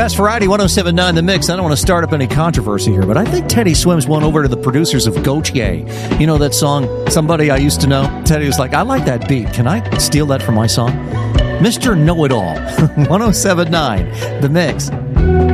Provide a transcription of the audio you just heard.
Fast Variety 107.9 The Mix. I don't want to start up any controversy here, but I think Teddy Swims went over to the producers of Gautier. You know that song, Somebody I Used to Know? Teddy was like, I like that beat. Can I steal that for my song? Mr. Know-It-All. 107.9 The Mix.